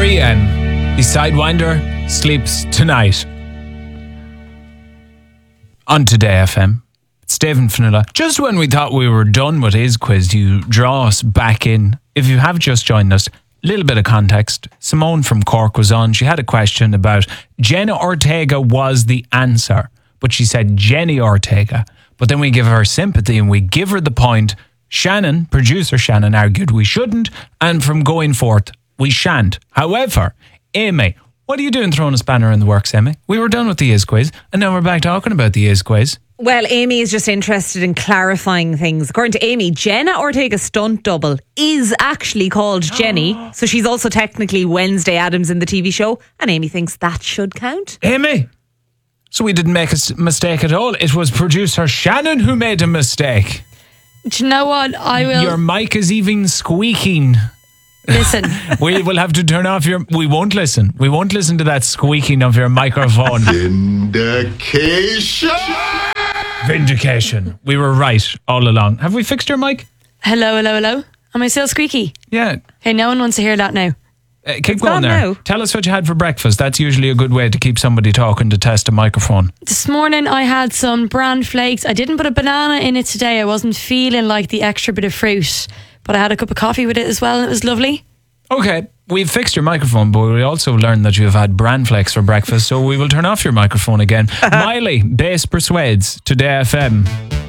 REM. The Sidewinder sleeps tonight. On Today FM. It's Dave and Fionnuala. Just when we thought we were done with his quiz, you draw us back in. If you have just joined us, a little bit of context. Simone from Cork was on. She had a question about Jenna Ortega was the answer, but she said Jenny Ortega. But then we give her sympathy and we give her the point. Shannon, producer Shannon, argued we shouldn't, and from going forth, we shan't. However, Amy, what are you doing throwing a spanner in the works, Amy? We were done with the Is Quiz, and now we're back talking about the Is Quiz. Well, Amy is just interested in clarifying things. According to Amy, Jenna Ortega's stunt double is actually called Jenny, so she's also technically Wednesday Addams in the TV show, and Amy thinks that should count. Amy! So we didn't make a mistake at all. It was producer Shannon who made a mistake. Do you know what? I will... Your mic is even squeaking. Listen. We will have to turn off your... We won't listen. We won't listen to that squeaking of your microphone. Vindication. We were right all along. Have we fixed your mic? Hello. Am I still squeaky? Yeah. Okay, no one wants to hear that now. Keep going there. Now. Tell us what you had for breakfast. That's usually a good way to keep somebody talking to test a microphone. This morning I had some bran flakes. I didn't put a banana in it today. I wasn't feeling like the extra bit of fruit. But I had a cup of coffee with it as well and it was lovely. Okay, we've fixed your microphone, but we also learned that you have had bran flakes for breakfast, so we will turn off your microphone again. Miley, Bass Persuades, Today FM.